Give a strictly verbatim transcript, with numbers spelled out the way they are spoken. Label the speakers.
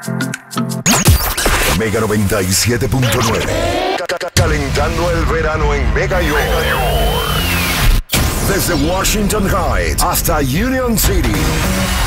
Speaker 1: Mega noventa y siete punto nueve. Calentando el verano en Mega York. Desde Washington Heights hasta Union City.